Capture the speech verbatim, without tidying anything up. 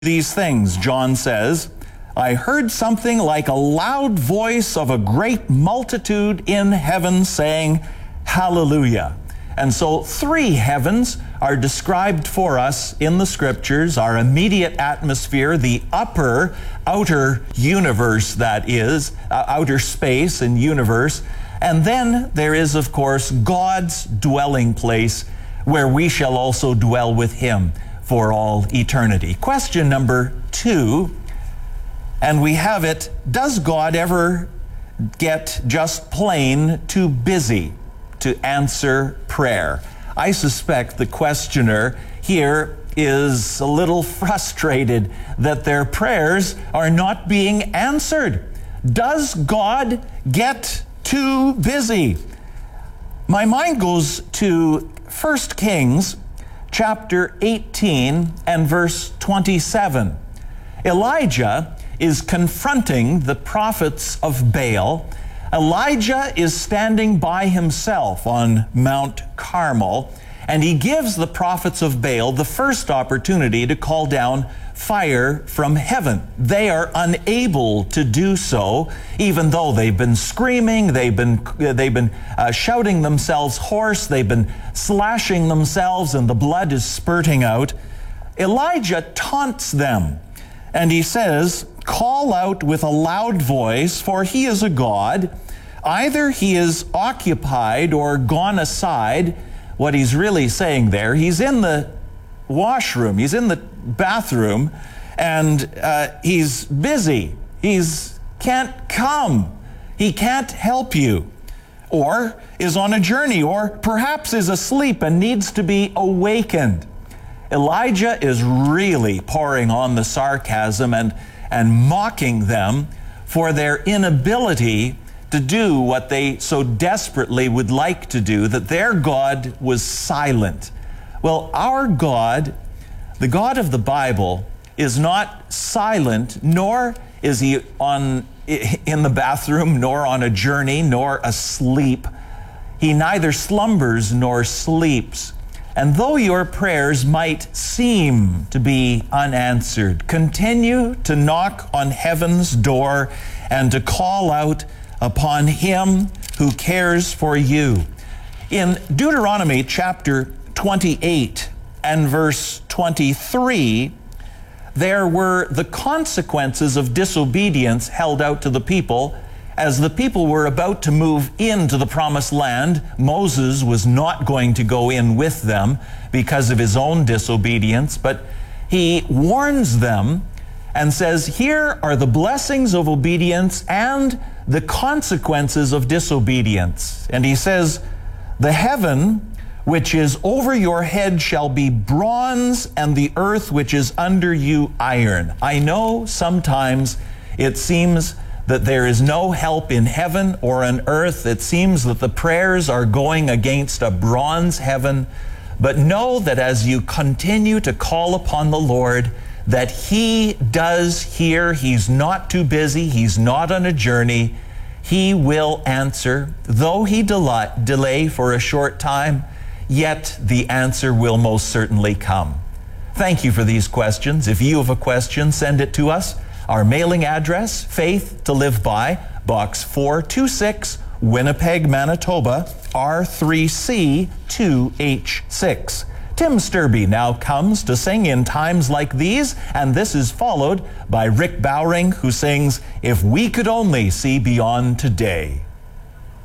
These things, John says, I heard something like a loud voice of a great multitude in heaven saying, Hallelujah. And so three heavens are described for us in the scriptures, our immediate atmosphere, the upper, outer universe that is, uh, outer space and universe. And then there is, of course, God's dwelling place where we shall also dwell with Him for all eternity. Question number two, and we have it, does God ever get just plain too busy to answer prayer? I suspect the questioner here is a little frustrated that their prayers are not being answered. Does God get too busy? My mind goes to First Kings chapter eighteen and verse twenty-seven. Elijah is confronting the prophets of Baal. Elijah is standing by himself on Mount Carmel, and he gives the prophets of Baal the first opportunity to call down fire from heaven. They are unable to do so, even though they've been screaming, they've been they've been uh, shouting themselves hoarse, they've been slashing themselves, and the blood is spurting out. Elijah taunts them, and he says, call out with a loud voice, for he is a god. Either he is occupied or gone aside. What he's really saying there, he's in the washroom, he's in the bathroom, and uh, he's busy. He's can't come. He can't help you. Or is on a journey, or perhaps is asleep and needs to be awakened. Elijah is really pouring on the sarcasm and, and mocking them for their inability to do what they so desperately would like to do, that their God was silent. Well, our God, the God of the Bible, is not silent, nor is He on in the bathroom, nor on a journey, nor asleep. He neither slumbers nor sleeps. And though your prayers might seem to be unanswered, continue to knock on heaven's door and to call out upon Him who cares for you. In Deuteronomy chapter twenty-eight and verse twenty-three, there were the consequences of disobedience held out to the people. As the people were about to move into the promised land, Moses was not going to go in with them because of his own disobedience, but he warns them and says, here are the blessings of obedience and the consequences of disobedience. And he says, the heaven which is over your head shall be bronze, and the earth which is under you iron. I know sometimes it seems that there is no help in heaven or on earth. It seems that the prayers are going against a bronze heaven. But know that as you continue to call upon the Lord, that He does hear. He's not too busy. He's not on a journey. He will answer. Though He del- delay for a short time, yet the answer will most certainly come. Thank you for these questions. If you have a question, send it to us. Our mailing address, Faith to Live By, Box four two six, Winnipeg, Manitoba, R three C two H six. Tim Sturby now comes to sing In Times Like These, and this is followed by Rick Bowring, who sings If We Could Only See Beyond Today.